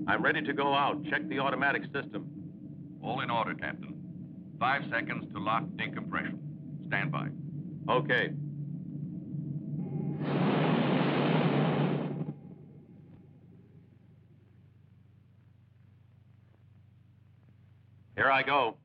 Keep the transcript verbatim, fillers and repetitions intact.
I'm ready to go out. Check the automatic system. All in order, Captain. Five seconds to lock decompression. Stand by. Okay. Here I go.